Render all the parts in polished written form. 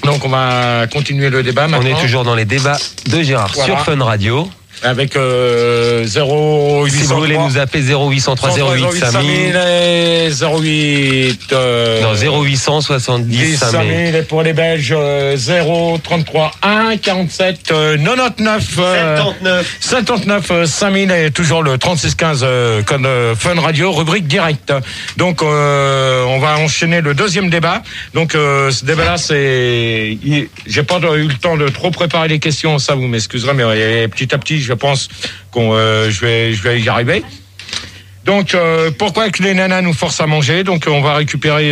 Donc on va continuer le débat maintenant. On est toujours dans les débats de Gérard sur Fun Radio. Avec 0803. Si vous voulez nous appeler 0803 08 5000 et 08 non 0800 70 5000 et pour les Belges 033 1 47 99 79 5000 et toujours le 36 15 code Fun Radio rubrique direct. Donc on va enchaîner le deuxième débat. Donc ce débat là j'ai pas eu le temps de trop préparer les questions, ça vous m'excuserez, mais petit à petit je pense qu'on je vais y arriver. Donc pourquoi que les nanas nous forcent à manger? Donc on va récupérer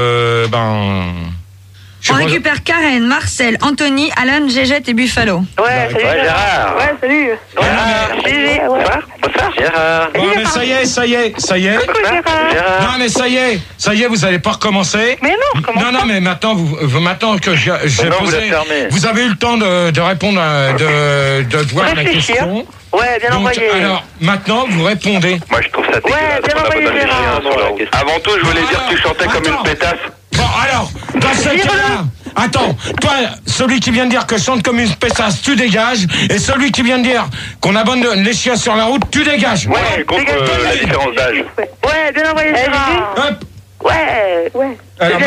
on récupère Karen, Marcel, Anthony, Alan, Gégette et Buffalo. Ouais, salut Gérard. Ouais, salut. Gégé. Bonsoir Gérard. Bon, mais ça y est. Coucou Gérard. Non mais ça y est, vous allez pas recommencer. Mais non, comment Non, mais maintenant maintenant que j'ai posé, vous avez eu le temps de répondre de voir la question. Ouais, bien envoyé. Alors, maintenant, vous répondez. Moi, je trouve ça dégueulasse. Ouais, bien envoyé Gérard. Avant tout, je voulais dire que tu chantais comme une pétasse. Bon, alors, dans ce cas-là, attends, toi, celui qui vient de dire que je chante comme une pétasse, tu dégages, et celui qui vient de dire qu'on abandonne les chiens sur la route, tu dégages. Ouais, je suis contre la différence d'âge. Ouais, bien envoyé Gérard. Hop. Ouais. Alors,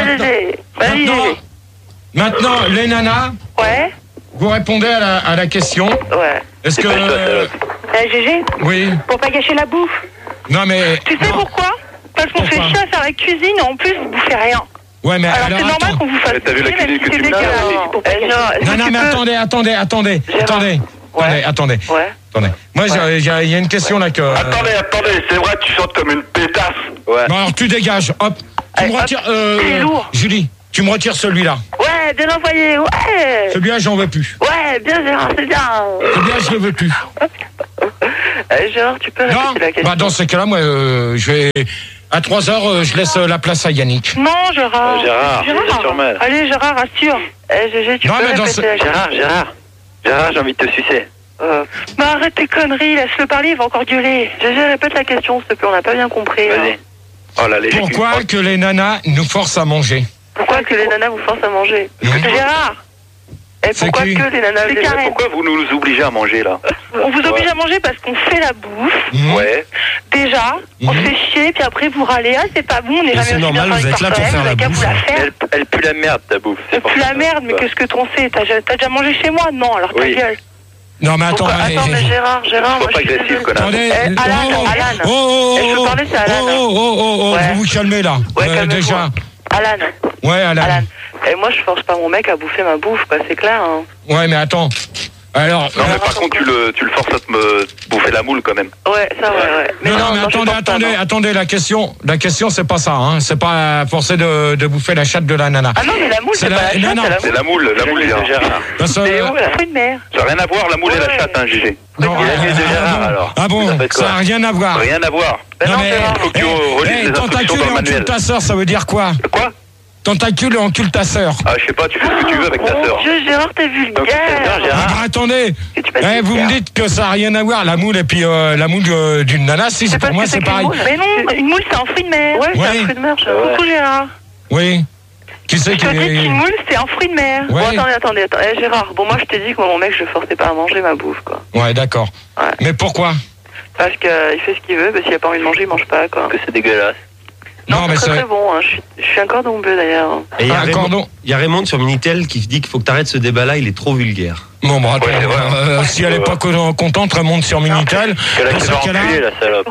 maintenant, les nanas, Ouais. vous répondez à la question. Ouais. Est-ce que... Gégé, oui. pour pas gâcher la bouffe. Non, mais... Tu sais pourquoi? Parce qu'on fait Pourquoi chier à faire la cuisine et en plus vous bouffez rien. Ouais, mais Alors c'est normal attends. qu'on vous fasse. T'as vu la cuisine que tu me Non, mais attendez. Attendez. Ouais. Moi, il y a une question là que... Attendez, c'est vrai, tu chantes comme une pétasse. Ouais. Bon, alors tu dégages, hop. Tu me retires... c'est lourd. Julie, tu me retires celui-là. Ouais, bien envoyé, ouais. Celui-là, j'en veux plus. Ouais, bien Gérard, c'est bien. Celui-là, je le veux plus. Gérard, tu peux Non, répéter la question? dans ces cas-là, moi, je vais... À 3h, je laisse la place à Yannick. Non, Gérard. Gérard, c'est sur mal. Allez, Gérard, rassure. Gégé, tu Non, peux mais répéter la question? Gérard, j'ai envie de te sucer. Mais arrête tes conneries, laisse-le parler, il va encore gueuler. Gégé, répète la question, s'il te plaît, on n'a pas bien compris. Vas-y. Oh là, les Pourquoi que les nanas nous forcent à manger? Pourquoi que les nanas vous forcent à manger? Gérard. Et pourquoi qui que les nanas... C'est Karen. Pourquoi vous nous obligez à manger là? On vous oblige à manger parce qu'on fait la bouffe. Ouais. Déjà, on se fait chier, puis après vous râlez, ah c'est pas bon, on n'est jamais c'est aussi normal, bien vous êtes là pour faire la qu'à bouffe. vous la faire. Elle pue la merde ta bouffe. Elle pue la merde, mais qu'est-ce que t'en sais? T'as déjà mangé chez moi? Non, alors ta gueule. Non, mais attends... Attends, mais Gérard, Sois moi pas je suis agressif, désolée. connard. Attendez. Alan. Je veux parler, c'est Alan. Ouais. Vous vous calmez là. Ouais, calme-toi. Déjà. Alan. Ouais, Alan. Et moi je force pas mon mec à bouffer ma bouffe, quoi, c'est clair. Hein. Ouais, mais attends. Alors... Non, mais par contre, tu le forces à te me bouffer la moule quand même. Ouais, ça, ouais. Mais attendez, la question, c'est pas ça, hein. C'est pas forcer de bouffer la chatte de la nana. Ah non, mais la moule, c'est pas la chatte, C'est la moule, Gérard. C'est où la fruit de mer? Ça n'a rien à voir, la moule et la chatte, hein, Gégé. Non, alors. Ah bon, ça n'a rien à voir. Rien à voir. Non, mais... faut que tu relises les instructions tentacule dans le et manuel. encule ta sœur, ça veut dire quoi? Quoi? Tentacule et encule ta sœur. Ah, je sais pas, tu fais ce que tu veux avec ta sœur. Dieu, Gérard, t'es vulgaire. Attendez, vous me dites que ça n'a rien à voir, la moule et puis la moule d'une nana, si pour moi c'est pareil. Mais non, une moule c'est un fruit de mer. Ouais, c'est un fruit de mer. Coucou Gérard. Oui. Qui c'est qui je te dis qu'une moule c'est un fruit de mer. Ouais. Bon, attendez. Gérard, bon moi je t'ai dit que mon mec je le forçais pas à manger ma bouffe quoi. Ouais, d'accord. Ouais. Mais pourquoi? Parce qu'il fait ce qu'il veut, parce qu'il a pas envie de manger, il mange pas quoi. Que c'est dégueulasse. Non, mais c'est très bon, hein. Je suis un cordon bleu d'ailleurs. Et il y a Raymond sur Minitel qui dit qu'il faut que tu arrêtes ce débat-là, il est trop vulgaire. Bon, bah, attends, si elle est pas contente, Raymond sur Minitel. Dans ce cas-là, la salope.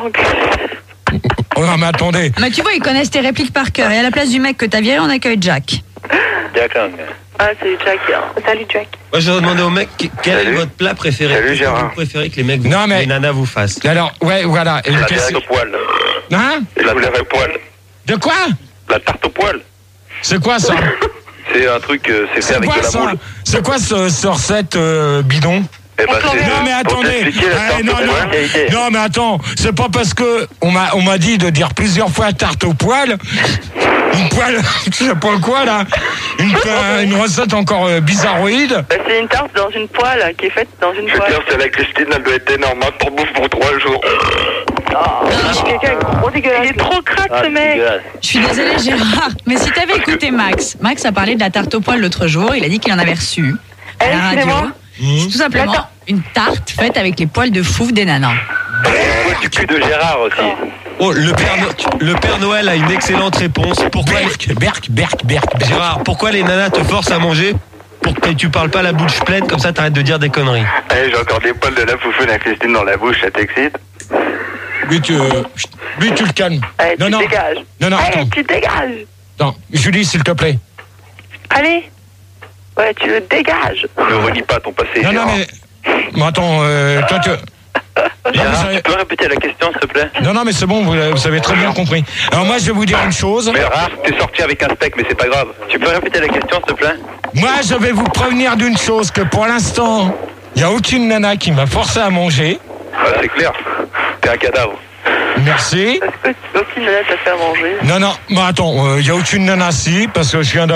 Non, mais attendez. Mais tu vois, ils connaissent tes répliques par cœur. Et à la place du mec que t'as viré, on accueille Jack. Jack Lang. Ah, salut Jack. Salut Jack. Moi, je vais demander au mec quel est votre plat préféré. Salut Gérard. Vous préférez que les mecs, les nanas vous fassent. Alors, ouais, voilà. La tarte au poil. Hein? La tarte au poil. De quoi? La tarte au poil. C'est quoi ça? C'est un truc, c'est fait avec de la moule. C'est quoi ce recette bidon? Eh ben, non mais attendez, non mais attends, c'est pas parce que on m'a dit de dire plusieurs fois tarte au poil, une poêle, je sais pas quoi là, une recette encore bizarroïde. C'est une tarte dans une poêle qui est faite dans une poêle. C'est la Christine, elle doit être énorme pour bouffe pour 3 jours. Quelqu'un gros dégueulasse. Il est trop crade ce mec. Je suis désolée Gérard, mais si t'avais écouté Max a parlé de la tarte aux poils l'autre jour, il a dit qu'il en avait reçu à la radio. C'est tout simplement une tarte faite avec les poils de fouf des nanas. Du cul de Gérard aussi. Oh, le Père Noël a une excellente réponse. Pourquoi Gérard, pourquoi les nanas te forcent à manger pour que tu parles pas la bouche pleine, comme ça t'arrêtes de dire des conneries? J'ai encore des poils de la foufoune à Christine dans la bouche, ça t'excite? Mais tu le calmes. Allez, tu dégages. Non, attends. Tu dégages. Non, Julie, s'il te plaît. Allez. Ouais, tu le dégages. Ne relis pas ton passé. Non, mais attends, toi tu... Gérard, tu peux répéter la question, s'il te plaît? Non, mais c'est bon, vous avez très bien compris. Alors moi, je vais vous dire une chose. Mais Gérard, t'es sorti avec un steak, mais c'est pas grave. Tu peux répéter la question, s'il te plaît? Moi, je vais vous prévenir d'une chose, que pour l'instant, il n'y a aucune nana qui m'a forcé à manger. C'est clair. T'es un cadavre. Merci. Est-ce que aucune nana t'a fait à manger? Non, mais attends, il n'y a aucune nana si, parce que je viens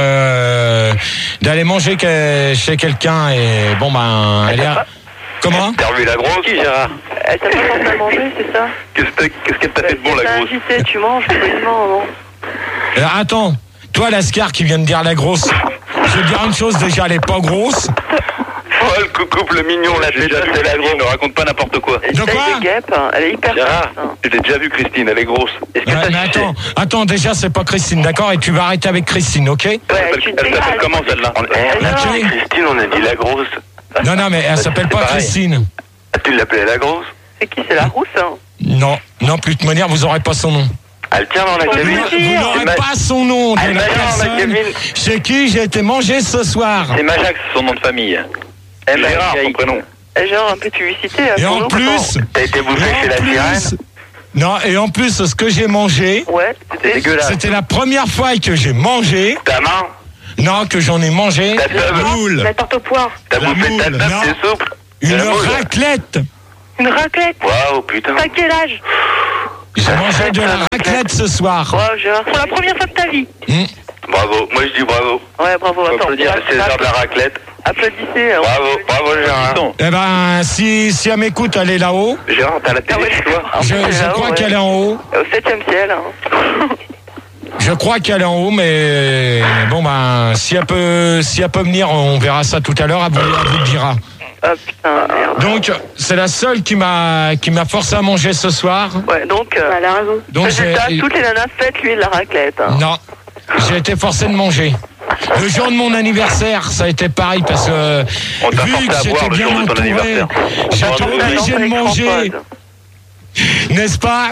d'aller manger chez quelqu'un et bon, elle est... Comment? T'as revu la grosse? Qui, Gérard? Elle t'a pas forcé à manger, c'est ça? Qu'est-ce qu'elle t'a fait de bon, la grosse? T'as invité, tu manges, poliment, non? Attends, toi, Lascar qui vient de dire la grosse, je vais dire une chose, déjà, elle est pas grosse. Oh, le couple mignon, là, déjà vu, c'est la grosse, ne raconte pas n'importe quoi. De quoi? Elle est hyper Gérard, je l'ai déjà vu, Christine, elle est grosse. Est-ce que Ouais, mais attends, déjà, c'est pas Christine, d'accord? Et tu vas arrêter avec Christine, ok? Ouais, elle s'appelle comment, celle-là? Christine, on a dit la grosse. Non, mais elle s'appelle pas Christine. Tu l'appelais la grosse? C'est qui? C'est la rousse, hein? Non, plus de manière, vous aurez pas son nom. Elle tient dans la cabine. Vous n'aurez pas son nom de la personne chez qui j'ai été manger ce soir. C'est Majax, son nom de famille. Gérard, son prénom. Genre un peu de publicité. Et en plus... T'as été bouffé chez la sirène? Non, et en plus, ce que j'ai mangé... Ouais, c'était dégueulasse. C'était la première fois que j'ai mangé... Ta main? Non, que j'en ai mangé... La moule. La tarte au poire. T'as bouffé ta table, c'est souple? Une raclette. Une raclette? Waouh, putain. T'as quel âge? J'ai mangé de la raclette ce soir. Wow, Gérard, pour la première fois de ta vie. Bravo, moi je dis bravo. Ouais, bravo. On peut applaudir à César de la raclette. Applaudissez. Bravo Gérard. Eh ben, si elle m'écoute, elle est là-haut. Gérard, t'as la télé chez toi? Je crois qu'elle est en haut. Au 7e ciel. Hein. Je crois qu'elle est en haut, mais bon, si elle peut venir, on verra ça tout à l'heure, elle vous le dira. Ah putain, merde. Donc, c'est la seule qui m'a forcé à manger ce soir. Ouais, donc... elle a raison. Donc, toutes les nanas, faites-lui de la raclette. Hein. Non, j'ai été forcé de manger. Le jour de mon anniversaire, ça a été pareil parce que vu que j'étais bien entouré, j'étais obligé de manger. N'est-ce pas?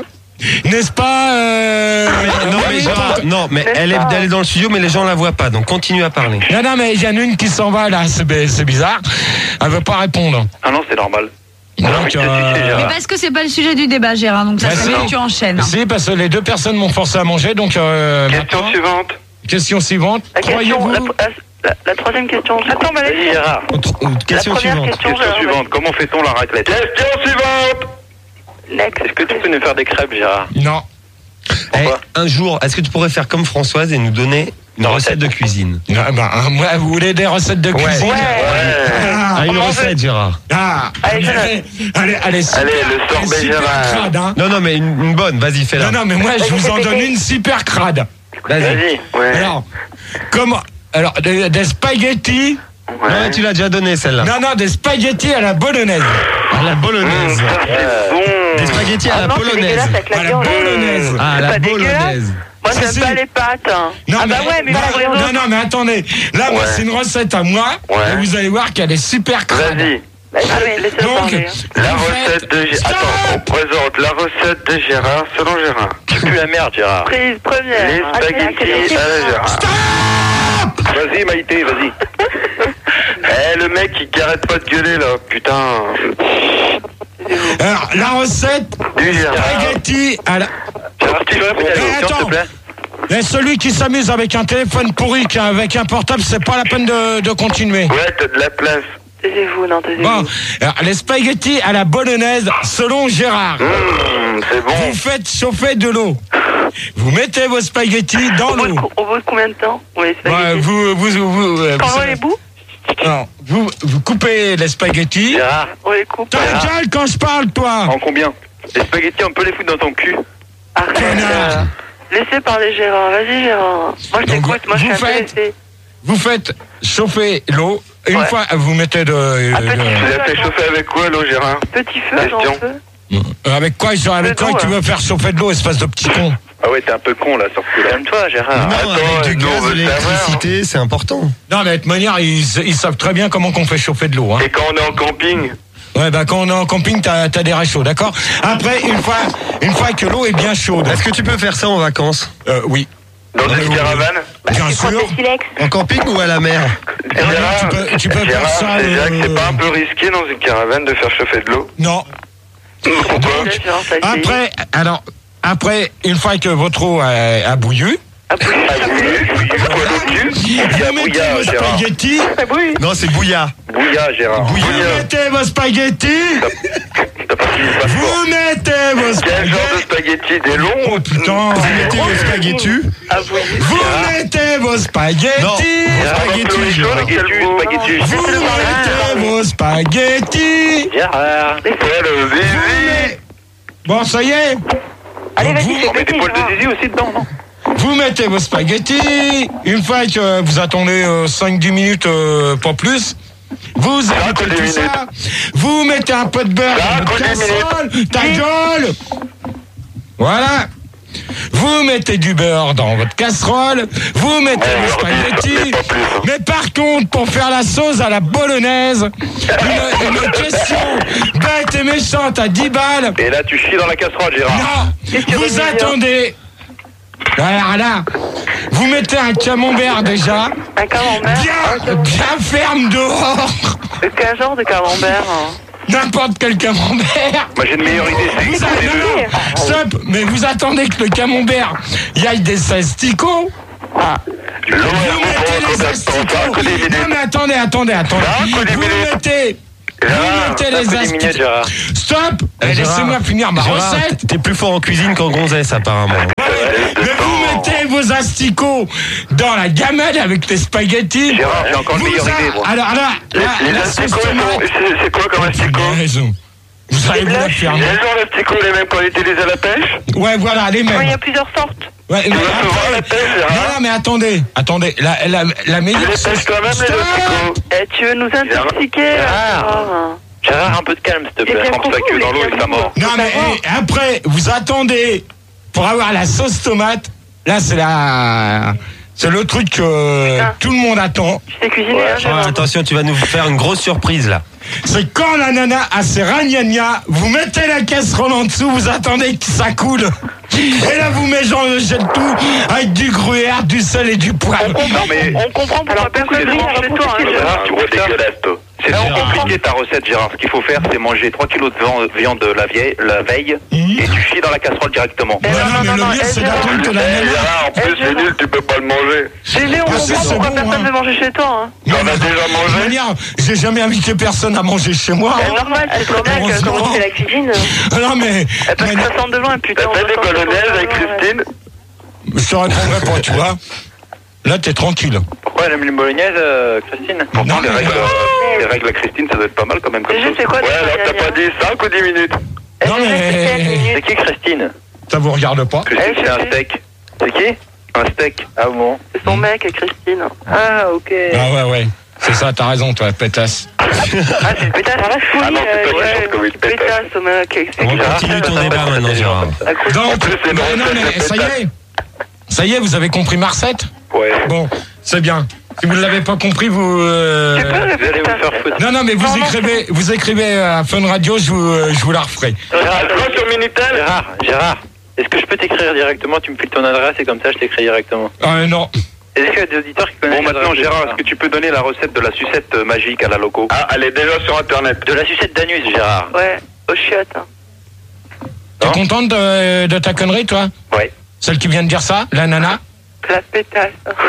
Non, mais elle est dans le studio, mais les gens la voient pas, donc continue à parler. Non, mais il y en a une qui s'en va là, c'est bizarre. Elle veut pas répondre. Ah non, c'est normal. Donc, Mais parce que c'est pas le sujet du débat, Gérard, donc ça serait bien que tu enchaînes. Si, parce que les deux personnes m'ont forcé à manger, donc... Question suivante. Croyez-vous... La troisième question. Attends, vas-y, Gérard. Question suivante. Question suivante. Comment fait-on la raclette? Question suivante. Est-ce que tu peux nous faire des crêpes, Gérard? Non. Un jour, est-ce que tu pourrais faire comme Françoise et nous donner une recette de cuisine? Moi, vous voulez des recettes de cuisine? Ouais. Une recette, Gérard. Allez, le sorbet, Gérard. Non, mais une bonne, vas-y, fais-la. Non, mais moi, je vous en donne une super crade. Vas-y. Alors, des spaghettis. Ouais. Non, tu l'as déjà donné, celle-là. Non, des spaghettis à la bolognaise. À la bolognaise. C'est bon. Des spaghettis à la polonaise. À la bolognaise. À la bolognaise. Moi, j'aime pas les pâtes. Non, mais attendez. Là, moi, c'est une recette à moi. Et vous allez voir qu'elle est super crade. Vas-y. Donc, la recette de Gérard. Attends, on présente la recette de Gérard selon Gérard. Tu pues la merde, Gérard. Prise première. Les spaghettis à la Gérard. Stop! Vas-y, Maïté, vas-y. Le mec, il arrête pas de gueuler, là, putain. Alors, la recette du spaghetti à la... Gérard, tu peux répéter la question, s'il te plaît? Et celui qui s'amuse avec un téléphone pourri avec un portable, c'est pas la peine de continuer. Ouais, t'as de la place. Taisez-vous, non, taisez-vous. Bon, alors, les spaghettis à la bolognaise, selon Gérard. C'est bon. Vous faites chauffer de l'eau. Vous mettez vos spaghettis dans l'eau. Au bout de combien de temps? Vous les bouts? Non, vous coupez les spaghettis. Gérard. On les coupe. T'as la gueule quand je parle, toi. En combien? Les spaghettis, on peut les foutre dans ton cul. Arrête. Connard. Laissez parler Gérard. Vas-y, Gérard. Moi, je Donc, t'écoute. Moi, je suis intéressé. Vous faites chauffer l'eau. Une Ouais. fois, vous mettez Tu l'as fait chauffer avec quoi, l'eau, Gérard? Petit feu, Question. grand feu. avec quoi tu veux faire chauffer de l'eau, espèce de petit con? Ah ouais, t'es un peu con, là, sur ce coup-là. Calme-toi, Gérard. Non, Attends, avec du nous, on gaz, veut de le savoir. l'électricité, c'est important. Non, mais de toute manière, ils savent très bien comment qu'on fait chauffer de l'eau. Hein. Et quand on est en camping? Ouais, bah quand on est en camping, t'as des réchauds, d'accord? Après, une fois que l'eau est bien chaude. Est-ce que tu peux faire ça en vacances? Oui. Dans une caravane? Bien sûr. En camping ou à la mer? Gérard, tu peux faire Gérard, ça. c'est vrai que c'est pas un peu risqué dans une caravane de faire chauffer de l'eau? Non. Pourquoi? Gérard, t'as essayé. Après, une fois que votre eau a bouilli, Ah, oui. vous mettez vos spaghettis. Non, c'est bouillard. Bouilla, Gérard. Vous mettez vos spaghettis. T'as pas fini le passeport. Vous mettez vos Quel genre de spaghettis. spaghetti? Des longs? Oh putain. Vous mettez vos spaghettis. Vous mettez vos spaghettis. Non. Spaghetti, spaghetti. Vous mettez vos spaghettis. Gérard. Le zizi. Bon, ça y est. Allez, vas-y, On met des poils de zizi aussi dedans, non? Vous mettez vos spaghettis. Une fois que vous attendez 5-10 minutes, pas plus. Vous arrêtez tout ça. Vous mettez un peu de beurre dans votre casserole. Ta gueule. Voilà. Vous mettez du beurre dans votre casserole. Vous mettez vos spaghettis. Mais par contre, pour faire la sauce à la bolognaise, une question bête et méchante à 10 balles. Et là, tu chies dans la casserole, Gérard. Non, vous attendez. Alors là, vous mettez un camembert déjà, Un camembert. bien ferme dehors. Quel genre de camembert? N'importe quel camembert. Moi, j'ai une meilleure idée, c'est Vous écouter le... Stop, mais vous attendez que le camembert, il y aille des asticots. Du long, Vous mettez les asticots. Non mais attendez. Vous mettez les asticots. Stop. Laissez-moi finir ma Gérard, recette. t'es plus fort en cuisine qu'en gonzesse, apparemment. Mais vous mettez vos asticots dans la gamelle avec les spaghettis. Gérard, j'ai encore une meilleure idée, moi. Alors là, Les la sauce asticots, tomate. c'est quoi comme asticot? Vous allez vous la faire. Les gens d'asticots, les mêmes qu'on utilise à la pêche? Ouais, voilà, les Il y mêmes. a plusieurs sortes. Ouais, Tu vas se voir la pêche, Gérard? non, mais attendez. La Tu meilleure les sauce. pêches toi-même, les Stop. asticots? Eh, tu veux nous intoxiquer? Gérard, un peu de calme, s'il te plaît. Trempe ta queue dans l'eau et ça mord. Non, mais après, vous attendez pour avoir la sauce tomate. Là, c'est le truc que tout le monde attend. Tu sais cuisiner, hein, Oh, Gérard? attention, tu vas nous faire une grosse surprise là. C'est quand la nana a ses ragnagnas, vous mettez la casserole en dessous, vous attendez que ça coule. Et là, vous mélangez le tout avec du gruyère, du sel et du poivre. On comprend pourquoi personne ne mange chez toi, hein, Gérard. Gérard, tu vois dégueulasse, toi. C'est trop compliqué ta recette, Gérard. Ce qu'il faut faire, c'est manger 3 kilos de viande la veille et tu chies dans la casserole directement. Non, mais le mieux, c'est d'attendre que la nana... Gérard, en plus, c'est nul, tu peux pas le manger. Gégé, on Ah, si, comprend c'est pourquoi bon, personne hein. ne veut manger chez toi, hein. On a déjà De toute mangé. manière, j'ai jamais invité personne à manger chez moi. C'est normal, c'est ton mec, Heureusement. comment tu fais la cuisine? Non, mais... Parce que ça sent de loin, putain. T'as fait des bolognaise avec Christine? Je te répondrai pas, tu vois. Là, t'es tranquille. Pourquoi elle aime les bolognaise, Christine? Pourtant, les règles à Christine, ça doit être pas mal quand même. Comme Gégé, chose. c'est quoi, Ouais, des alors t'as bolognaise pas dit 5 ou 10 minutes? Non, mais... C'est qui Christine? Ça vous regarde pas. Christine, c'est un steak. C'est qui? Un steak. Ah bon? C'est son mec, Christine. Ah, ok. Ah ouais. C'est ça, t'as raison, toi, pétasse. Ah, c'est une pétasse. Ah non, c'est pas méchant comme une pétasse. Pétasse, mec. On continue ton débat maintenant, Gérard. Donc, plus, c'est non, une mais recette ça y de est. Ça y est, vous avez compris ma recette? Ouais. Bon, c'est bien. Si vous ne l'avez pas compris, vous... Vous allez vous faire foutre. Non, mais vous écrivez à Fun Radio, je vous la referai. Gérard, sur Minitel. Gérard, est-ce que je peux t'écrire directement? Tu me files ton adresse et comme ça je t'écris directement. Non. Est-ce qu'il y a des auditeurs qui connaissent Bon, maintenant, Gérard, est-ce que tu peux donner la recette de la sucette magique à la loco? Ah, elle est déjà sur Internet. De la sucette d'anus, Gérard. Ouais, au chiottes. T'es contente de ta connerie, toi? Ouais. Celle qui vient de dire ça, la nana? La pétasse.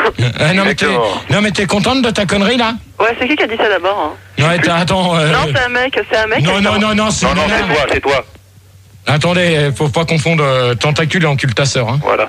Non, mais t'es contente de ta connerie, là? Ouais, c'est qui a dit ça d'abord, hein? Ouais, attends... Non, c'est un mec, Non, c'est une Non, nana. c'est toi. Attendez, faut pas confondre tentacule et encultasseur, hein. Voilà.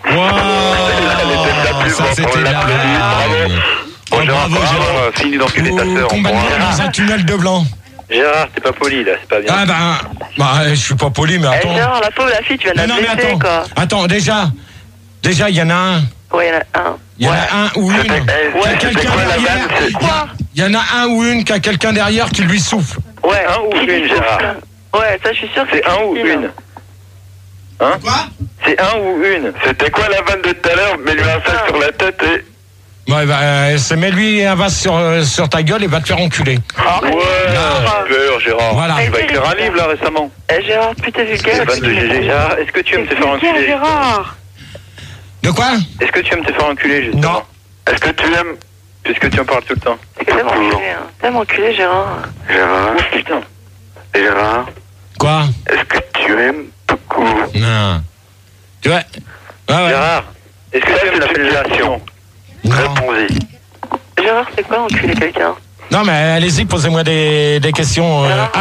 Wow, ça c'était là. Bravo. Bon, Gérard, Bravo, Gérard. fini d'enculer ta sœur. Combattre dans un tunnel de blanc. Gérard, t'es pas poli là, c'est pas bien. Ah je suis pas poli, mais attends. Gérard, la pauvre, la fille, tu viens de la blesser, quoi. Attends, déjà, il y en a un. Ouais, il y en a un. Il y en a un ou une qui a quelqu'un derrière. Il y en a un ou une qui a quelqu'un derrière qui lui souffle. Ouais, un ou une, Gérard. Ouais, ça, je suis sûr que c'est un ou une. Hein? Quoi? C'est un ou une. C'était quoi la vanne de tout à l'heure? Mets-lui un sac sur la tête et... Ouais, mets-lui un vase sur ta gueule et va te faire enculer. Ah ouais, super, Gérard. Voilà. Il va écrire un livre là récemment. Gérard, putain, vulgaire. C'est vanne de GG. Gérard, est-ce que tu aimes te faire enculer? Gérard. De quoi? Est-ce que tu aimes te faire enculer, justement? Non. Est-ce que tu aimes... Puisque tu en parles tout le temps. T'aimes enculé, hein. T'aimes enculé, Gérard. Gérard? Oh putain. Gérard? Quoi? Est-ce que tu aimes beaucoup? Non. Tu vois? Ouais. Gérard, est-ce que tu aimes la fellation? Non. Réponds-y. Gérard, c'est quoi enculer quelqu'un? Non, mais allez-y, posez-moi des questions.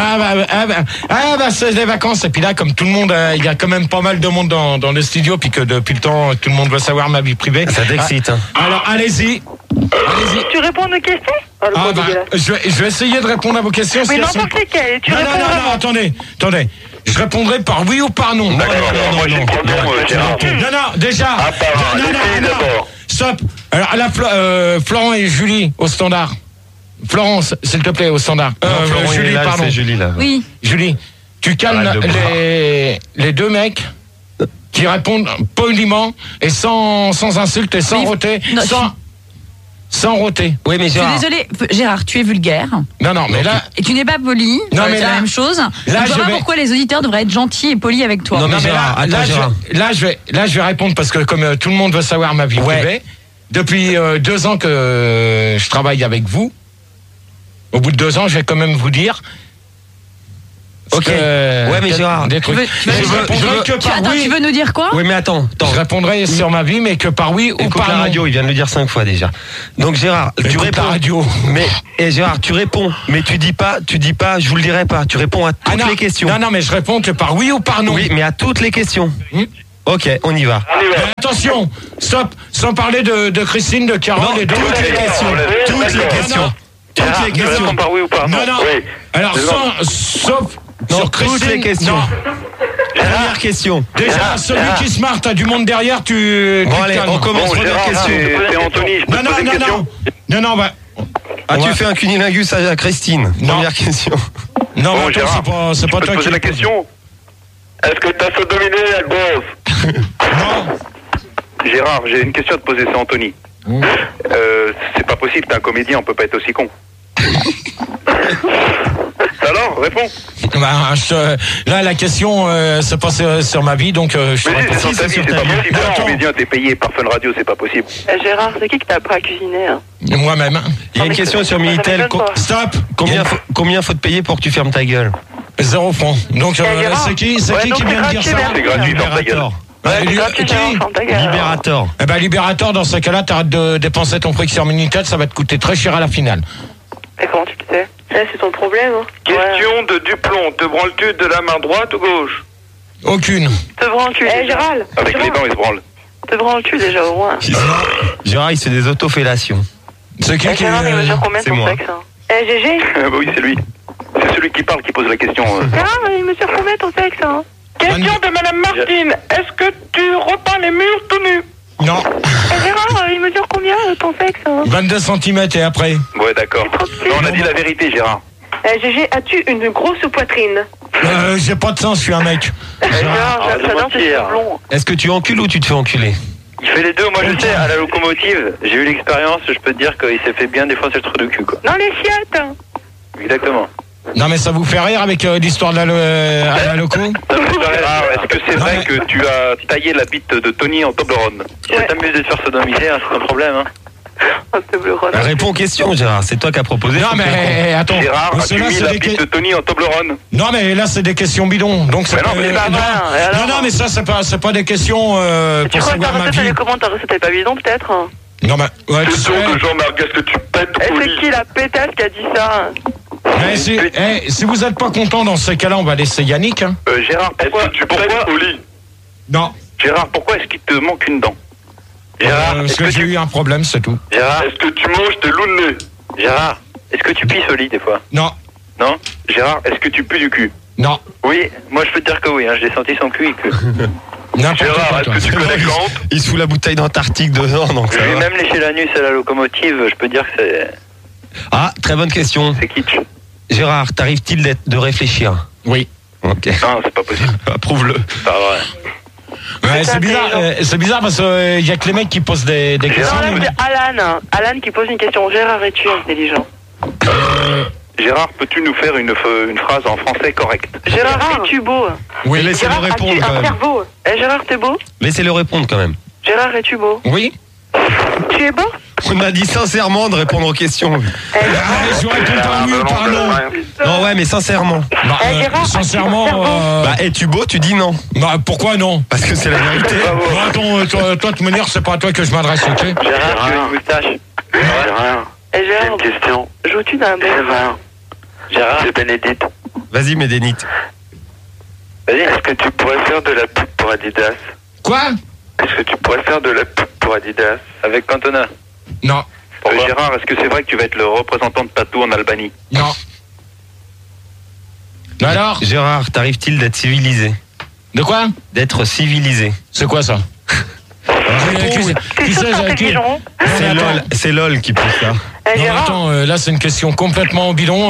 C'est les vacances. Et puis là, comme tout le monde, il y a quand même pas mal de monde dans le studio, puis que depuis le temps, tout le monde veut savoir ma vie privée. Ça t'excite, hein. Alors, allez-y. Tu réponds à nos questions? Je vais essayer de répondre à vos questions. Mais n'importe lesquelles. Tu réponds non, attendez. Je répondrai par oui ou par non. D'accord, moi j'ai pas non, Gérard. Non, déjà. D'abord. Stop. Alors, là, Florent et Julie, au standard. Florence, s'il te plaît, au standard. Florent, Julie, là, pardon. c'est Julie, là. Oui. Julie, tu calmes les deux mecs qui répondent poliment et sans insulte et sans roter. Sans roter. Oui, mais Je suis Gérard. désolée, Gérard, tu es vulgaire. Non, mais là... Et tu n'es pas poli. Non, mais c'est là- la même chose. là, Je vois je pas vais- pourquoi les auditeurs devraient être gentils et polis avec toi. Non, mais Non, mais Gérard, attends, Gérard. je vais répondre parce que comme tout le monde veut savoir ma vie privée, depuis 2 ans que je travaille avec vous, au bout de 2 ans, je vais quand même vous dire... Ok. Ouais, mais Gérard, des trucs. Tu veux nous dire quoi? Oui, mais attends. Je répondrai sur ma vie, mais que par oui ou Écoute par la non. radio, il vient de le dire 5 fois déjà. Donc Gérard, tu Écoute réponds. la radio. Mais Gérard, tu réponds, mais tu dis pas, je vous le dirai pas. Tu réponds à toutes non, les questions. Non, mais je réponds que par oui ou par non. Oui, mais à toutes les questions. Ok, on y va. Mais attention, stop, sans parler de Christine, de Carole Non, et de toutes les questions. Toutes les questions. Toutes les Tu questions. réponds par oui ou par non? Non. Oui. Alors, sauf Non, sur Christine. toutes les questions. Non. Première question. Déjà, celui qui se marre, t'as du monde derrière, tu. Bon, tu allez, calmes. on commence. Bon, Première Gérard, question. c'est Anthony, je peux te poser une question? Non, As-tu fait un cunilingus à Christine? Non. Première question. Non, Bon, mais Gérard, attends, c'est pas je peux toi te poser qui la question? Est-ce que t'as sodominé la gosse? Non. Gérard, j'ai une question à te poser, c'est Anthony. C'est pas possible, t'es un comédien, on peut pas être aussi con. Alors, réponds. Là, la question, c'est pas sur ma vie, donc je te Mais réponds. c'est sur ta vie, c'est pas possible. Mais Un attends. comédien, t'es payé par Fun Radio, c'est pas possible. Gérard, c'est qui t'a appris à cuisiner, hein? Moi-même. Il y a une question sur Minitel. m'étonne pas. Stop. Combien faut te payer pour que tu fermes ta gueule? 0 francs. Donc, Gérard. c'est qui Ouais, donc qui vient de dire c'est ça? gratuit, C'est gratuit, ferme ta gueule. Libérator. C'est gratuit, Qui Gérard, ferme ta gueule. Libérator. Eh ben, Libérator, dans ce cas-là, t'arrêtes de dépenser ton fric sur Minitel, ça va te coûter très cher à la finale. Mais comment tu le sais? C'est ton problème, hein? Question de Duplon, te branles-tu de la main droite ou gauche? Aucune. Te branles-tu? Gérald! Avec les dents, il se branle. Te branles-tu déjà au moins? Gérard, il se fait des autofellations. C'est qui qui... Gérard, il mesure combien c'est ton moi. sexe? GG? Oui, c'est lui. C'est celui qui parle qui pose la question. Gérard, il mesure combien ton sexe? Question de Madame Martine. Est-ce que tu repeins les murs tout nus? Non. Gérard, il mesure combien ton sexe? 22 cm et après. Ouais, d'accord. Non, on a dit la vérité, Gérard. GG, as-tu une grosse poitrine? J'ai pas de sens, je suis un mec. Gérard, j'adore tes cheveux blonds. Est-ce que tu encules ou tu te fais enculer? Il fait les deux, moi je sais, à la locomotive, j'ai eu l'expérience, je peux te dire qu'il s'est fait bien défoncer le trou de cul, quoi. Non, les chiottes! Exactement. Non, mais ça vous fait rire avec l'histoire de la loco? Gérard, est-ce que c'est vrai que tu as taillé la bite de Tony en Toblerone? Si ça t'amuse de te faire sodomiser, hein, c'est un problème, hein. Oh, c'est bleu, Ron. Réponds aux questions, Gérard. C'est toi qui as proposé. Non, mais attends. Gérard, as-tu Ceux-là, mis c'est la des bite de Tony en Toblerone? Non, mais là, c'est des questions bidons. Donc, Mais non, mais c'est pas vrai, et alors non, mais ça, c'est pas des questions Tu pour crois que ta savoir ma recette, elle vie. est comment? Ta recette, elle est pas bidon, peut-être? Non, mais, ouais, tu sais. Jean-Marc, est-ce que tu pètes Et au c'est lit? qui la pétasse qui a dit ça? Si vous êtes pas content dans ces cas-là, on va laisser Yannick. Hein. Gérard, pourquoi tu pètes au lit? Non. Gérard, pourquoi est-ce qu'il te manque une dent? Gérard, Parce est-ce que que j'ai tu... eu un problème, c'est tout. Gérard, Est-ce que tu manges tes loups de nez? Gérard, est-ce que tu pisses au lit des fois? Non. Non. Gérard, est-ce que tu pues du cul? Non. Oui, moi je peux te dire que oui, hein, j'ai senti son cul et que... Gérard, est-ce que tu connais Kant? Il se fout la bouteille d'Antarctique dedans, donc ça J'ai va. même léché l'anus à la locomotive, je peux dire que c'est... Ah, très bonne question. C'est kitsch. Gérard, t'arrive-t-il de réfléchir? Oui. Ok. Non, c'est pas possible. Approuve-le. C'est pas vrai. Ouais, c'est bizarre parce qu'il y a que les mecs qui posent des questions. Non, là, c'est Alan qui pose une question. Gérard, es-tu intelligent? Gérard, peux-tu nous faire une phrase en français correcte? Gérard, es-tu beau? Oui, laissez-le Gérard, répondre as-tu quand un même. cerveau? Gérard, t'es beau? Laissez-le répondre quand même. Gérard, es-tu beau? Oui. Tu es beau? On a dit sincèrement de répondre aux questions. Je réponds par oui ou par non. Non, ouais, mais sincèrement. Bah, Gérard, sincèrement, as-tu un cerveau? Bah, es-tu beau? Tu dis non. bah, pourquoi non? Parce que c'est la vérité. Bah, attends, toi, de toute manière, c'est pas à toi que je m'adresse, ok? Gérard, tu as une moustache? Gérard, j'ai Gérard, une question. joues-tu d'un bec? Gérard, C'est Bénédicte. Vas-y, Médénite. vas-y. Est-ce que tu pourrais faire de la pub pour Adidas? Quoi? Est-ce que tu pourrais faire de la pub pour Adidas? Avec Cantona. Non. Gérard, est-ce que c'est vrai que tu vas être le représentant de Patou en Albanie? Non. Alors? Gérard, t'arrive-t-il d'être civilisé? De quoi? D'être civilisé. C'est quoi ça? T'es sûr que t'es intelligent? C'est LOL qui pousse ça. Non, Gérard, attends, là c'est une question complètement au bidon.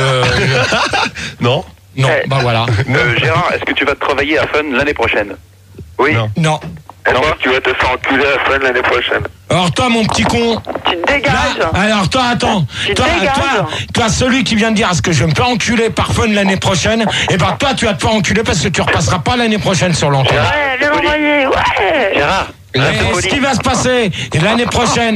Non? Non, bah voilà. Gérard, est-ce que tu vas travailler à Fun l'année prochaine? Oui. Non. Non. Est-ce que tu vas te faire enculer à Fun l'année prochaine? Alors toi, mon petit con. tu te dégages. Là, alors toi, attends. Tu Toi, dégages. toi, celui qui vient de dire est-ce que je vais me faire enculer par Fun l'année prochaine, et ben toi, tu vas te faire enculer parce que tu repasseras pas l'année prochaine sur l'antenne. Ouais, viens l'envoyer, ouais. Gérard, Et ce qui va se passer l'année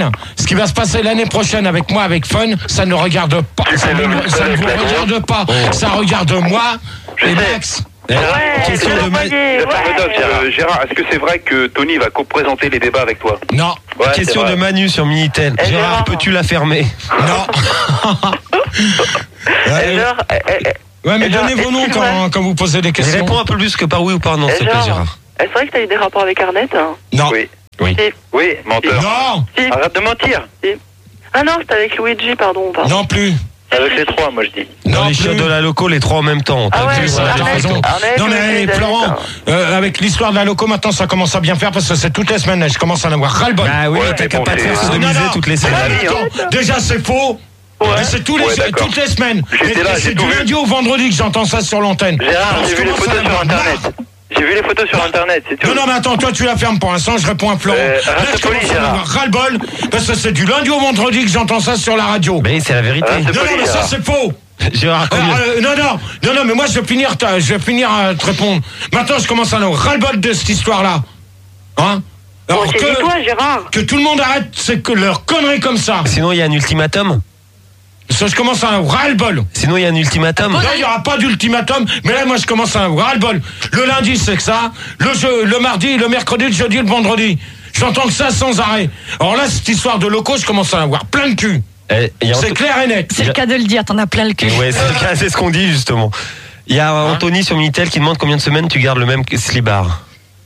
prochaine avec moi, avec Fun, ça ne regarde pas. Ça ne vous regarde pas. Ça regarde moi et Max. Ouais, question viens de l'envoyer, ouais. Gérard, est-ce que c'est vrai que Tony va co-présenter les débats avec toi? Non. Ouais, Question c'est de vrai. Manu sur Minitel. Eh, Gérard, Gérard. peux-tu la fermer? Non. Gérard, Ouais, mais Gérard, donnez vos noms est-ce que quand vous posez des Mais questions. réponds un peu plus que par oui ou par non, s'il te plaît, Gérard. c'est vrai que t'as eu des rapports avec Arnett, hein? Non. Oui. Oui. Oui, menteur. Non. Si. Arrête de mentir. Ah non, c'était avec Luigi, pardon. Non plus. Avec les trois, moi je dis. Dans Non les plus. chiottes de la loco, les trois en même temps. Ah ouais, Oui, ça, t'as Arnett, raison. Arnett, Non mais Luigi, Florent, David. avec l'histoire de la loco, maintenant ça commence à bien faire parce que c'est toutes les semaines. Je commence à en avoir ras-le-bol. Ah oui, Ouais, t'as mais qu'à bon, pas te faire c'est- sodomiser Non. toutes les Ah, semaines. mais attends, déjà c'est faux. Ouais. Et c'est tous les, Ouais, d'accord. toutes les semaines. J'étais Et là, c'est j'ai du tout vu. lundi au vendredi que j'entends ça sur l'antenne. Gérard, Alors, j'ai je vu les commence à photos en sur avoir internet. marre. J'ai vu les photos sur internet, c'est tout. Non, mais attends, toi tu la fermes pour l'instant, je réponds à Florent. Là, reste je commence poli, à en Gérard. avoir ras-le-bol parce que c'est du lundi au vendredi que j'entends ça sur la radio. Mais c'est la vérité. Ah, c'est Non, poli, mais ça Gérard. c'est faux. Gérard, combien Non, mais moi je vais finir à te répondre. Maintenant je commence à en avoir ras-le-bol de cette histoire-là. Hein? Alors Bon, c'est toi, Gérard. que tout le monde arrête, c'est que leur connerie comme ça. Sinon, il y a un ultimatum. Ça, je commence à en avoir ras-le-bol. Sinon, il y a un ultimatum. Non, il n'y aura pas d'ultimatum, mais là, moi, je commence à en avoir ras-le-bol. Le lundi, c'est que ça. Le mardi, le mercredi, le jeudi, le vendredi. J'entends que ça sans arrêt. Alors là, cette histoire de locaux, je commence à en avoir plein le cul. C'est clair et net. C'est le cas de le dire, t'en as plein le cul. Ouais, c'est le cas, c'est ce qu'on dit justement. Il y a Anthony sur Minitel qui demande combien de semaines tu gardes le même slibard.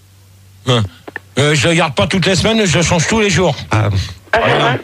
Je le garde pas toutes les semaines, je le change tous les jours. Ah, Ah, c'est vrai?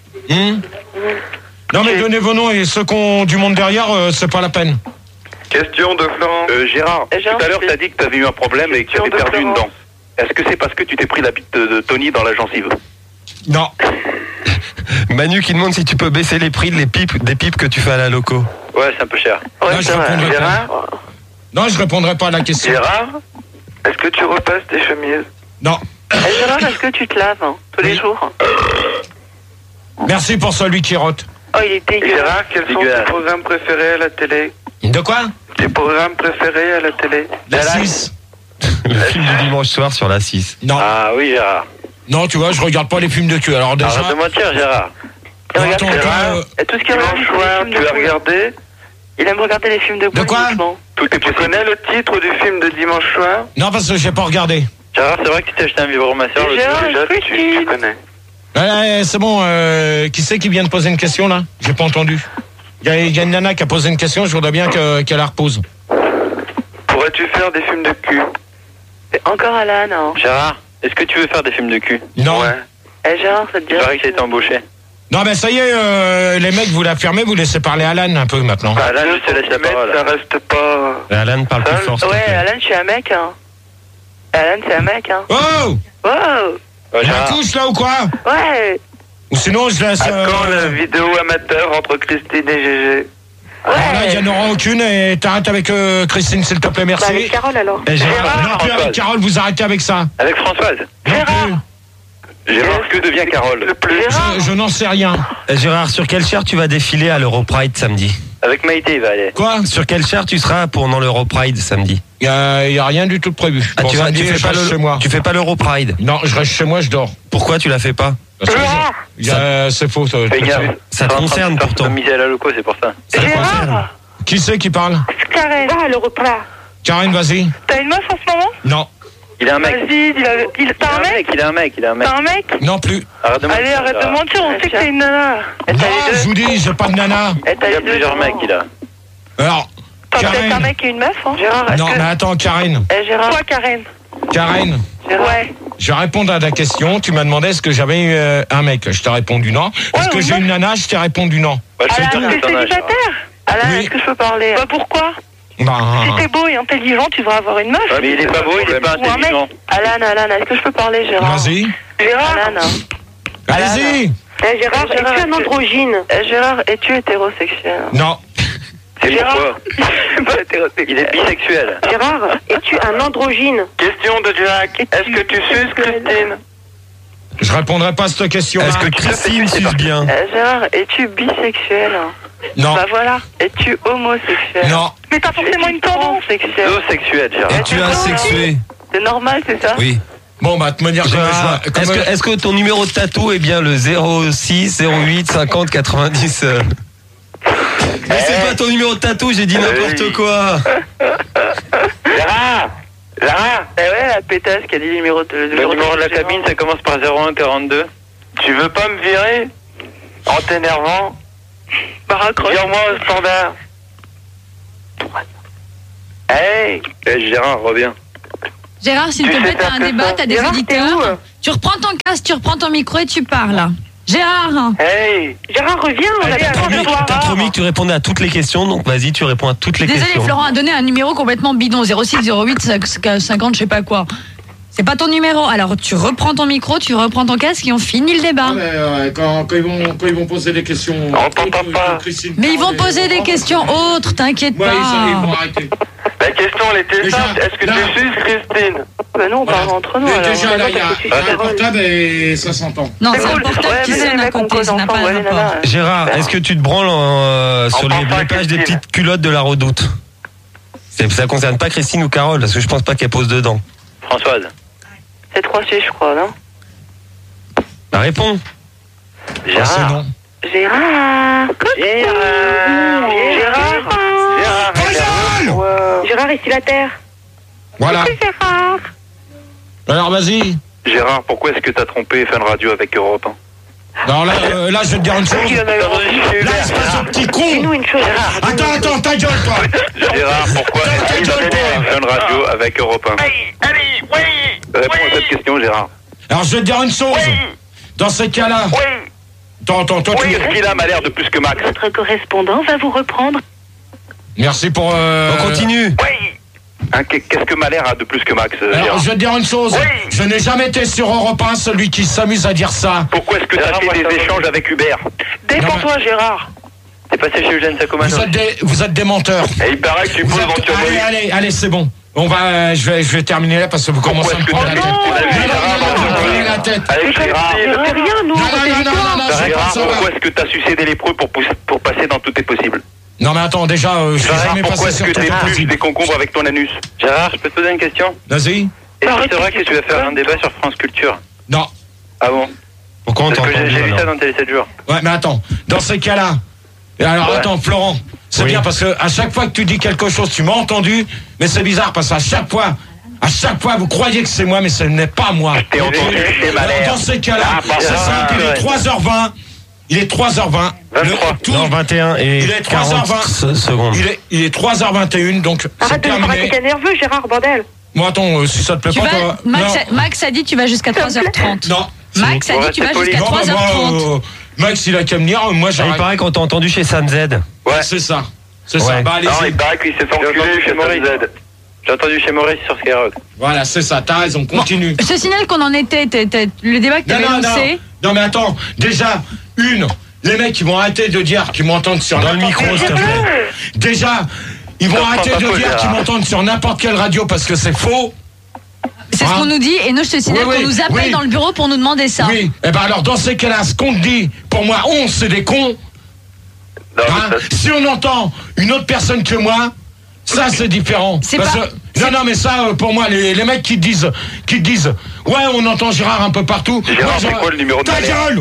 Non, mais donnez vos noms et ceux qui ont du monde derrière, c'est pas la peine. Question de Florent. Gérard, Gérard, tout à l'heure, c'est- t'as dit que t'avais eu un problème et que t'avais Question de perdu une Florent. dent. Est-ce que c'est parce que tu t'es pris la bite de Tony dans la gencive? Non. Manu qui demande si tu peux baisser les prix des pipes que tu fais à la loco. Ouais, c'est un peu cher. Ouais, Non, je c'est vrai. répondrai pas. Gérard, Non, je répondrai pas à la question. Gérard, est-ce que tu repasses tes chemises? Non. Gérard, est-ce que tu te laves hein, tous les jours? Merci pour celui qui rote. Oh, il est dégueulasse. Gérard, quels sont Dégueulasse. tes programmes préférés à la télé? De quoi? Tes programmes préférés à la télé? La 6. Le film du dimanche soir sur la 6. Non. Ah oui, Gérard. Non, tu vois, je regarde pas les films de cul. Alors déjà. Arrête de mentir, Gérard. Il regarde Attends, Gérard. toi, Et tout ce qu'il regarde, Dimanche c'est soir, les tu films as de poule. regardé? Il aime regarder les films de poule. De quoi? uniquement. Tout est Tu possible. connais le titre du film de dimanche soir? Non, parce que j'ai pas regardé. Gérard, c'est vrai que tu t'es acheté un vibromasseur le Gérard, jour. Déjà, tu connais. Ouais, c'est bon. Qui c'est qui vient de poser une question là? J'ai pas entendu. Il y a une nana qui a posé une question. Je voudrais bien qu'elle la repose. Pourrais-tu faire des films de cul? C'est encore Alan, hein. Gérard, est-ce que tu veux faire des films de cul? Non. Ouais. Eh, Gérard, ça te Il dirait? paraît que ça a été embauché. Non, mais ça y est, les mecs, vous la fermez, vous laissez parler Alan un peu maintenant. Alan, je te laisse la parole. Ça reste pas... Alan, parle plus fort. Ouais, Alan, je suis un mec, hein. Alan, c'est un mec, hein. Oh! Wow! On la touche là ou quoi? Ouais! Ou sinon, je laisse... À quand la vidéo amateur entre Christine et GG? Alors là, il n'y en aura aucune et t'arrêtes avec Christine, s'il te plaît, merci. Bah, avec Carole, alors. Et non, plus avec Carole, vous arrêtez avec ça. Avec Françoise. Gérard. Gérard, que devient Carole? Je n'en sais rien. Gérard, sur quelle chair tu vas défiler à l'Europride samedi? Avec Maïté, il va aller. Quoi? Sur quelle chair tu seras pendant l'Europride samedi? Il y a rien du tout de prévu. Ah, Bon, tu fais pas chez moi. Tu fais pas l'Europride? Non, je reste chez moi, je dors. Pourquoi tu la fais pas? Parce que c'est faux. Ça te concerne pourtant. Michel Aloco, c'est pour ça. Ça te concerne. Gérard! Qui c'est qui parle? Karen. Ah, le repas. Karen, vas-y. T'as une meuf en ce moment? Non. Il a un mec. Vas-y, t'as un mec? Il a un mec. T'as un mec? Non plus. Allez, arrête de mentir, on sait que t'es une nana. Non, je vous dis, j'ai pas de nana. Il y a plusieurs mecs, il a. Alors, T'as peut-être un Karen. mec et une meuf, hein? Gérard, Non, mais attends, Karen. Gérard. Quoi, Karen? Karen, Ouais. je réponds à ta question. Tu m'as demandé est-ce que j'avais eu un mec. Je t'ai répondu non. Est-ce que j'ai une nana? Je t'ai répondu non. Bah, je Alain, sais t'es que ton âge. célibataire? Alain, Oui. est-ce que je peux parler? Bah, pourquoi? Bah, Si t'es beau et intelligent, tu devrais avoir une meuf. Ouais, mais il est pas beau, il est pas Ou un mec. intelligent. Alan, est-ce que je peux parler, Gérard? vas-y. Gérard. Alan. Allez-y. Gérard, es-tu un androgyne? Gérard, es-tu hétérosexuel? Non. C'est Gérard. pourquoi? Il est bisexuel. Gérard, es-tu un androgyne? Question de Jack. Est-ce que tu suces Christine? Je répondrai pas à cette question-là. Est-ce que Christine suce bien? Gérard, es-tu bisexuel? Non. Bah voilà. Es-tu homosexuel? Non. Mais t'as forcément une tendance sexuelle. Zoosexuel, Gérard. Es-tu asexué? C'est normal, c'est ça? Oui. Bon, bah, te me dire Gérard, est-ce que ton numéro de tatou est bien le 06 08 50 90 Mais c'est pas ton numéro de tatou, j'ai dit n'importe quoi. Gérard. Eh ouais, la pétasse qui a dit le numéro de Le numéro de la cabine, ça commence par 01 42. Tu veux pas me virer en t'énervant? Bah raccroche. Vire-moi au standard. Hey, Gérard, reviens. Gérard, s'il te Tu plaît, sais t'as faire un que débat, ça. t'as des Gérard, t'es où? auditeurs. Tu reprends ton casque, tu reprends ton micro et tu parles. Gérard, Hey, Gérard, reviens, on a besoin de toi. T'as promis que tu répondais à toutes les questions, donc vas-y, tu réponds à toutes les désolé, questions. Florent a donné un numéro complètement bidon, 06 08 50 je sais pas quoi. C'est pas ton numéro. Alors tu reprends ton micro, tu reprends ton casque et on finit le débat. Quand ils vont poser des questions. On t'entend pas. Mais ils vont poser des questions autres, t'inquiète Ouais, ils vont pas. arrêter. la question elle était Déjà, simple. Est-ce que là- tu suces Christine? Bah non, on parle entre nous. Mais alors. déjà, là, il y a un Carole. portable et ça s'entend. Non, c'est un cool. portable Ouais, qui mais les sonne à mecs, on côté, cause ça n'a pas ensemble, de ouais, rapport. nana. Gérard, est-ce que tu te branles sur parle les pas à pages des Christine. petites culottes de la Redoute? Ça concerne pas Christine ou Carole, parce que je pense pas qu'elle pose dedans. Françoise. C'est 3C, je crois, non? Bah réponds. C'est Gérard. non. Gérard. Gérard est sur la terre. Voilà. Gérard. Alors, vas-y. Gérard, pourquoi est-ce que t'as trompé Fun Radio avec Europe 1? Alors là, je vais te dire une chose. Là, espèce de petit con. Dis-nous une chose. Attends, ta gueule, toi. Gérard, pourquoi est-ce que tu as trompé Fun Radio avec Europe 1? Réponds à cette question, Gérard. Alors, je vais te dire une chose. Dans ces cas-là. Attends, toi, Oui, tu... est-ce qu'il a l'air de plus que Max? Votre correspondant va vous reprendre. Merci pour... On continue. Hein, qu'est-ce que Malher a de plus que Max, Alors, Gérard? je vais te dire une chose. Je n'ai jamais été sur Europe 1, celui qui s'amuse à dire ça. Pourquoi est-ce que tu as fait des échanges avec Hubert? Défends-toi, Gérard. T'es passé chez Eugène Sacomano? Vous êtes des menteurs. Et il paraît que tu peux éventuellement... Allez, c'est bon. On va, je vais terminer là parce que vous commencez à me prendre la tête. Prenez la tête. Allez, Gérard. C'est rien, nous. Gérard, pourquoi est-ce que t'as sucé des lépreux pour passer dans Tout est possible? Non mais attends, déjà, je suis Gérard, jamais pourquoi passé est-ce sur que Tout t'es est plus possible. des concombres avec ton anus? Gérard, je peux te poser une question? Vas-y. Est-ce que c'est vrai que tu vas faire un débat sur France Culture? Non. Ah bon? Pourquoi on Parce que t'entend j'ai vu ça dans Télé 7 jours. Ouais, mais attends. Dans ces cas-là. Alors Ouais. attends, Florent. C'est bien parce que à chaque fois que tu dis quelque chose, tu m'as entendu. Mais c'est bizarre parce qu'à chaque fois, vous croyez que c'est moi, mais ce n'est pas moi. T'es entendu, c'est Alors, Malher. dans ces cas-là, Ah, c'est simple. Il est 3h20. Il est 3h20. 23. Non, 21 et Il est 40 3h20. secondes. Il est 3h21, donc c'est Arrête de me terminé. t'es nerveux, Gérard, bordel. Moi, attends, si ça te plaît Tu pas, vas, toi. Max a dit tu vas jusqu'à 3h30. Non. Max a dit tu vas jusqu'à Non, bah, 3h30. Max, il a qu'à venir. Moi, il paraît qu'on t'a entendu chez Sam Z. Ouais, c'est ça. C'est ça. Bah, allez-y. Non, il paraît qu'il s'est fait enculer chez Maurice. J'ai entendu chez Maurice sur Skyrock. Voilà, c'est ça. T'as raison. Continue. Je te signale qu'on en était. Le débat que tu avais lancé. Non, mais attends. Déjà, les mecs, ils vont arrêter de dire qu'ils m'entendent sur dans le micro, s'il te plaît. Déjà, ils vont arrêter de dire qu'ils m'entendent sur n'importe quelle radio parce que c'est faux. C'est ce qu'on nous dit, et nous, je te signale qu'on nous appelle dans le bureau pour nous demander ça. Oui, et ben alors, dans ces cas-là, ce qu'on te dit, pour moi, c'est des cons. Non, si on entend une autre personne que moi, ça, c'est différent. Non, mais ça, pour moi, les mecs qui te disent, ouais, on entend Gérard un peu partout. Gérard, c'est quoi le numéro de ta gueule?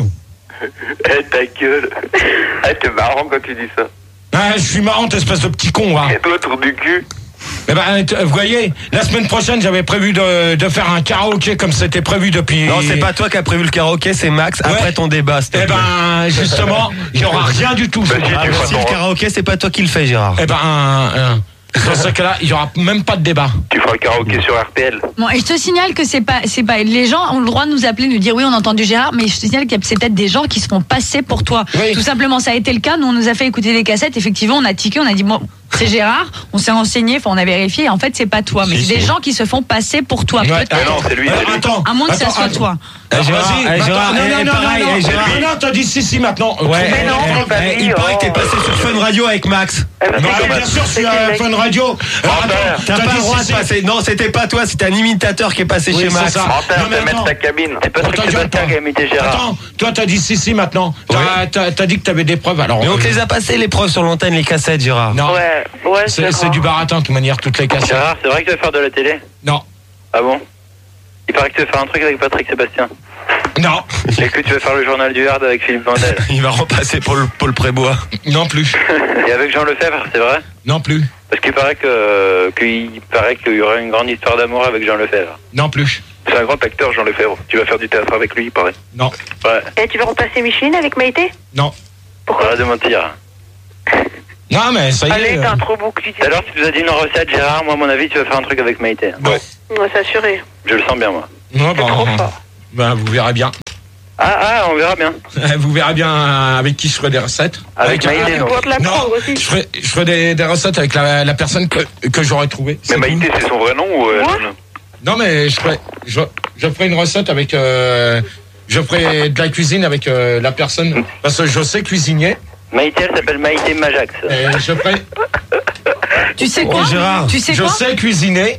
Ta gueule. T'es marrant quand tu dis ça. Je suis marrant, espèce de petit con, Et toi, tour du cul. Eh ben, vous voyez, la semaine prochaine, j'avais prévu de faire un karaoké comme c'était prévu depuis... Non, c'est pas toi qui as prévu le karaoké, c'est Max, après ton débat. Eh ben, justement, il n'y aura rien du tout. Si le karaoké, c'est pas toi qui le fais, Gérard. Eh ben, dans ce cas-là, il n'y aura même pas de débat. Tu feras le karaoké sur RTL. Bon, et je te signale que c'est pas, les gens ont le droit de nous appeler, nous dire oui, on a entendu Gérard, mais je te signale que c'est peut-être des gens qui se font passer pour toi. Oui. Tout simplement, ça a été le cas. Nous, on nous a fait écouter des cassettes. Effectivement, on a tiqué, on a dit bon, c'est Gérard. On s'est renseigné, on a vérifié. En fait, c'est pas toi, mais c'est des gens qui se font passer pour toi. Ouais. Non, c'est lui. Attends. À moins que ça soit toi. Gérard, non, t'as dit si maintenant. Ouais. Mais non, il paraît que t'es passé sur Fun Radio avec Max. Bien sûr, sur Fun Radio. T'as pas le droit de passer. Non, c'était pas toi, c'était un imitateur qui est passé chez Max. Menteur, t'as mettre ta cabine. C'est parce que c'est toi qui a imité Gérard. Attends, toi t'as dit si maintenant. T'as dit que t'avais des preuves. Alors. Mais on te les a passées les preuves sur l'antenne, les cassettes, Gérard. Non. Ouais. C'est du baratin de toute manière, toutes les cassettes. Gérard, c'est vrai que tu vas faire de la télé? Non. Ah bon? Il paraît que tu vas faire un truc avec Patrick Sébastien. Non. Et que tu vas faire le journal du Hard avec Philippe Vandel. Il va repasser pour Paul Prébois. Non plus. Et avec Jean Lefebvre, c'est vrai? Non plus. Parce qu'il paraît qu'il y aurait une grande histoire d'amour avec Jean Lefebvre. Non plus. C'est un grand acteur, Jean Lefebvre. Tu vas faire du théâtre avec lui, il paraît. Non. Ouais. Et tu vas remplacer Micheline avec Maïté? Non. Pourquoi? Arrête de mentir. Non, mais ça y est. Allez, t'as un trop beau cul. Alors, tu nous as dit une recette, Gérard. Moi, à mon avis, tu vas faire un truc avec Maïté. Ouais. Ouais, c'est assuré. Je le sens bien, moi. Non, trop fort. Vous verrez bien. Ah, on verra bien. Vous verrez bien avec qui je ferai des recettes. Avec Maïté, non. Non, je ferai des recettes avec la personne que j'aurais trouvée. Mais Maïté, c'est son vrai nom ou Non, mais je ferai une recette avec... je ferai de la cuisine avec la personne... Parce que je sais cuisiner. Maïté, elle s'appelle Maïté Majax. Et je ferai... Tu sais quoi, Gérard? Tu sais quoi? Je sais cuisiner.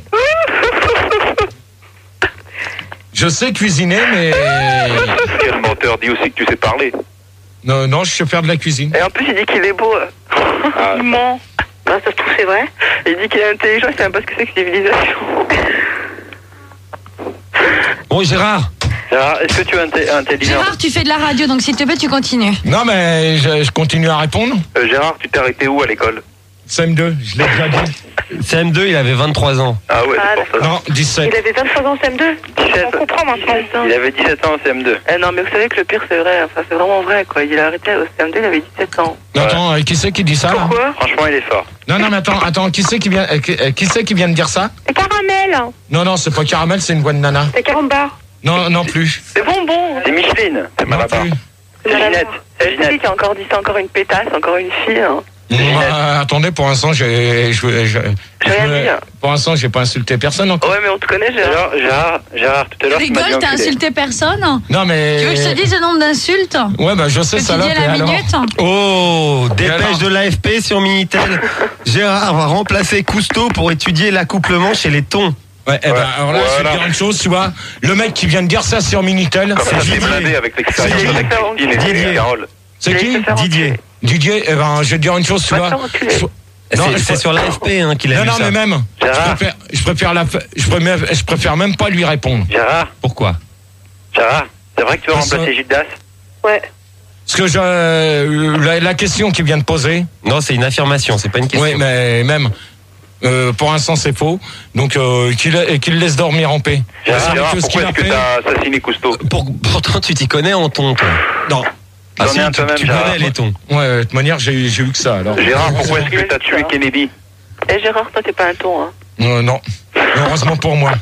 Je sais cuisiner, mais... Quel menteur, dis aussi que tu sais parler. Non, je sais faire de la cuisine. Et en plus, il dit qu'il est beau. Il ment. Ça se trouve, c'est vrai. Il dit qu'il est intelligent, il sait même pas ce que c'est que civilisation. Bon, Gérard, est-ce que tu es intelligent? Gérard, tu fais de la radio, donc s'il te plaît, tu continues. Non, mais je continue à répondre. Gérard, tu t'es arrêté où à l'école? CM2, je l'ai déjà dit. CM2, il avait 23 ans. Ah ouais, c'est pour ça. Non, 17. Il avait 23 ans en CM2. 17. On comprend maintenant. Il avait 17 ans en CM2. Non, mais vous savez que le pire, c'est vrai. Enfin, c'est vraiment vrai, quoi. Il a arrêté au CM2, il avait 17 ans. Attends, qui c'est qui dit ça là? Pourquoi? Franchement, il est fort. Non, mais attends, qui c'est qui vient de dire ça? C'est Caramel. Non, c'est pas Caramel, c'est une voix de nana. C'est Carambar. Non plus. C'est Bonbon. C'est Micheline. C'est Non Malabar. plus. C'est Ginette. C'est Ginette. Ginette. Qui a encore dit ça, encore une pétasse, encore une fille. Hein. Attendez, pour l'instant, pour l'instant, j'ai pas insulté personne encore. Ouais, mais on te connaît, Gérard. Gérard, tout à l'heure, tu m'as dit Rigole, t'as enculé. insulté personne? Non, mais... Tu veux que je te dise le nombre d'insultes? Ouais, je sais ça que tu dis à la minute? Oh, dépêche de l'AFP sur Minitel. Gérard va remplacer Cousteau pour étudier l'accouplement chez les thons. Ouais, alors là, je vais te dire une chose, tu vois. Le mec qui vient de dire ça sur Minitel, Comme ça, c'est blindé avec l'expérience avec Christine et Carole. c'est qui? Didier, je vais te dire une chose, tu vois. C'est sur l'AFP qu'il a vu non, ça. mais même, je préfère même pas lui répondre. Gérard, Pourquoi? Gérard, c'est vrai que tu vas remplacer Gildas? Ouais. Parce que la question qu'il vient de poser... Non, c'est une affirmation, c'est pas une question. Oui, mais même... pour l'instant, c'est faux. Donc, qu'il le laisse dormir en paix. Gérard, pourquoi est-ce que t'as assassiné Cousteau? Pourtant, tu t'y connais en thon, toi. Non. T'en es un peu même, tu Gérard. connais les tons. Ouais, de toute manière, j'ai eu que ça, alors. Gérard, pourquoi est-ce que t'as tué Kennedy? Gérard, toi, t'es pas un ton, hein. Non. Heureusement pour moi.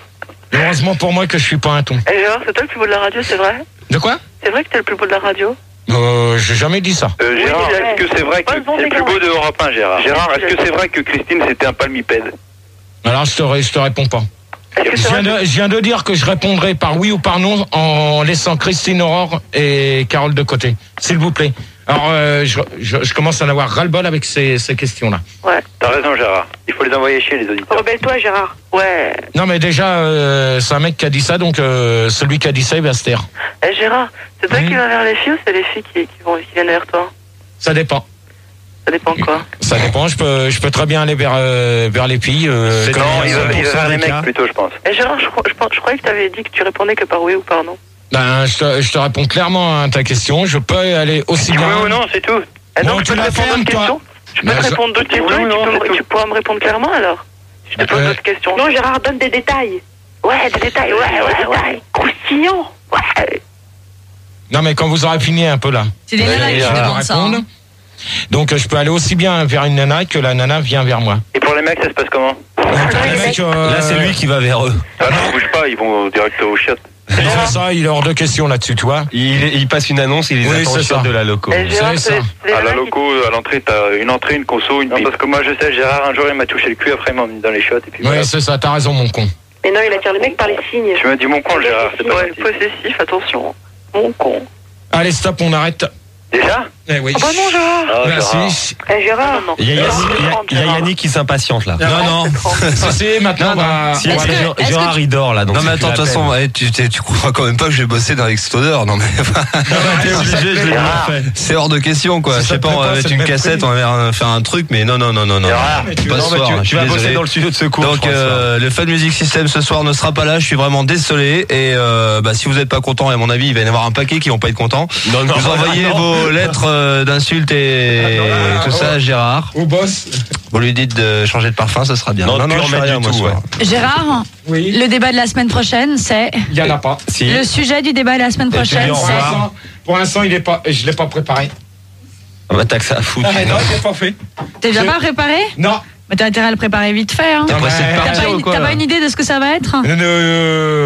Heureusement pour moi que je suis pas un ton. Gérard, c'est toi le plus beau de la radio, c'est vrai? De quoi? C'est vrai que t'es le plus beau de la radio? J'ai jamais dit ça. Gérard, est-ce que c'est vrai que c'est le plus beau de Europe 1, Gérard? Gérard, est-ce que c'est vrai que Christine c'était un palmipède? Alors je te réponds pas. Je viens de dire que je répondrai par oui ou par non en laissant Christine, Aurore et Carole de côté. S'il vous plaît. Alors je commence à en avoir ras-le-bol avec ces questions-là. Ouais, t'as raison Gérard. Il faut les envoyer chez les auditeurs. Rebelle-toi Gérard. Ouais. Non mais déjà c'est un mec qui a dit ça, donc celui qui a dit ça il va se taire. Gérard, c'est toi qui vas vers les filles ou c'est les filles qui viennent vers toi? Ça dépend. Ça dépend quoi? Ça dépend, je peux très bien aller vers les filles. Non, il va vers les mecs plutôt, je pense. Gérard, je croyais que tu avais dit que tu répondais que par oui ou par non. Ben, je te réponds clairement à ta question. Je peux aller aussi bien. Oui ou non, c'est tout. Non, tu la fermes, toi. Je peux te répondre d'autres questions et tu pourras me répondre clairement alors. Je te pose d'autres questions. Non, Gérard, donne des détails. Ouais, des détails, ouais. Croustillant. Ouais. Non, mais quand vous aurez fini un peu là. C'est des nanas qui demandent ça. Hein. Donc je peux aller aussi bien vers une nana que la nana vient vers moi. Et pour les mecs, ça se passe comment? Les mecs, là, c'est lui qui va vers eux. Ah non, bouge pas, ils vont direct au chiottes. C'est ça, il est hors de question là-dessus, tu vois. Il passe une annonce, il les attend au chiottes de la loco. C'est ça. À la loco, à l'entrée, t'as une entrée, une conso, une pipe. Parce que moi, je sais, Gérard, un jour, il m'a touché le cul, après, il m'a mis dans les chiottes. Et puis oui, c'est ça, t'as raison, mon con. Mais non, il attire les mecs par les signes. Tu m'as dit mon con, Gérard, c'est pas possessif, attention. Mon con. Allez, stop, on arrête. Déjà? Eh oui. Oh bah non, Gérard. Merci. Gérard, non. Il y a Yannick qui s'impatiente là. Non. C'est maintenant. Gérard il dort là. Donc non mais attends, de toute façon, tu crois quand même pas que je vais bosser dans l'extodeur, non mais. T'es obligé, je l'ai bien fait. C'est hors de question quoi. Je sais pas, on va mettre une cassette, on va faire un truc, mais non. Pas ce soir. Tu vas bosser dans le studio de secours. Donc le Fun Music System ce soir ne sera pas là. Je suis vraiment désolé. Et si vous n'êtes pas content, à mon avis, il va y en avoir un paquet qui vont pas être contents. Vous envoyez vos lettres d'insultes et tout ça à Gérard. Au boss. Vous lui dites de changer de parfum, ça sera bien. Non, je fais rien, moi, ce soir. Gérard, oui. Le débat de la semaine prochaine, c'est... Il y en a pas. Si. Le sujet du débat de la semaine prochaine, c'est... Pour l'instant, je l'ai pas préparé. Ah bah t'as que ça à foutre. Non, je l'ai pas fait. T'es déjà pas préparé? Non. Mais t'as intérêt à le préparer vite fait. Hein. T'as pas de partir ou quoi? T'as pas une idée de ce que ça va être?